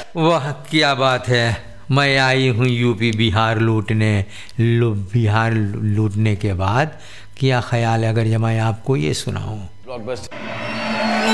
वाह क्या बात है। मैं आई हूँ यूपी बिहार लूटने, बिहार लूटने के बाद क्या ख्याल है अगर मैं आपको ये सुनाऊँ। ब्लॉकबस्टर